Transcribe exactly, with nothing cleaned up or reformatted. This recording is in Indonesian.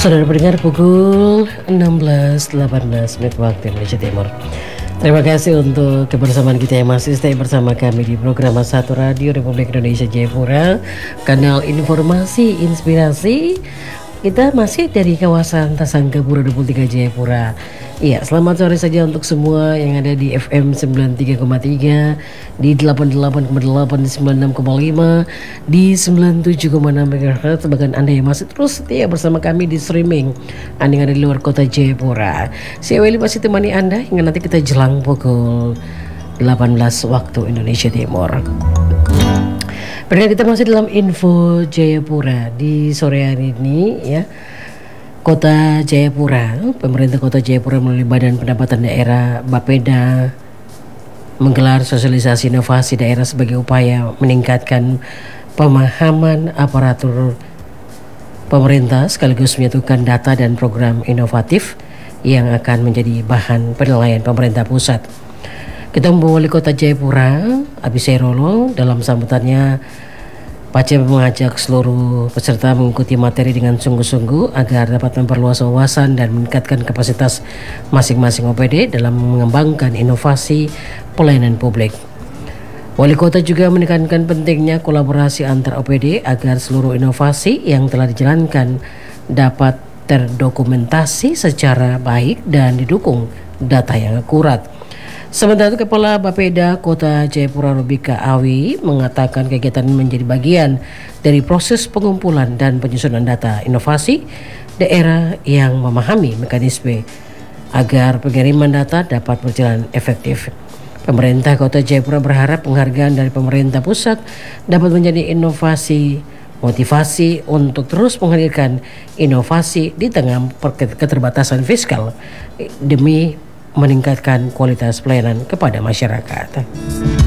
Saudara pendengar, pukul enam belas delapan belas menit waktu Indonesia Timur. Terima kasih untuk kebersamaan kita yang masih stay bersama kami di program satu Radio Republik Indonesia Jayapura, kanal informasi inspirasi. Kita masih dari kawasan Tasangkapura dua puluh tiga Jayapura. Iya, selamat sore saja untuk semua yang ada di F M sembilan puluh tiga koma tiga, di delapan puluh delapan koma delapan, di sembilan puluh enam koma lima, di sembilan puluh tujuh koma enam megahertz. Bahkan Anda yang masih terus setia bersama kami di streaming, Anda yang ada di luar kota Jayapura. Saya Welly masih temani Anda hingga nanti kita jelang pukul delapan belas waktu Indonesia Timur. Padahal kita masih dalam info Jayapura di sore hari ini ya. Kota Jayapura, pemerintah Kota Jayapura melalui Badan Pendapatan Daerah Bapeda menggelar sosialisasi inovasi daerah sebagai upaya meningkatkan pemahaman aparatur pemerintah sekaligus menyatukan data dan program inovatif yang akan menjadi bahan penilaian pemerintah pusat. Kita membawa Wali Kota Jayapura, Abisairolo, dalam sambutannya Pace mengajak seluruh peserta mengikuti materi dengan sungguh-sungguh agar dapat memperluas wawasan dan meningkatkan kapasitas masing-masing O P D dalam mengembangkan inovasi pelayanan publik. Wali Kota juga menekankan pentingnya kolaborasi antar O P D agar seluruh inovasi yang telah dijalankan dapat terdokumentasi secara baik dan didukung data yang akurat. Sementara itu, Kepala Bapeda Kota Jayapura Robika Awi mengatakan kegiatan menjadi bagian dari proses pengumpulan dan penyusunan data inovasi daerah yang memahami mekanisme agar pengiriman data dapat berjalan efektif. Pemerintah Kota Jayapura berharap penghargaan dari pemerintah pusat dapat menjadi inovasi motivasi untuk terus menghadirkan inovasi di tengah keterbatasan fiskal demi meningkatkan kualitas pelayanan kepada masyarakat.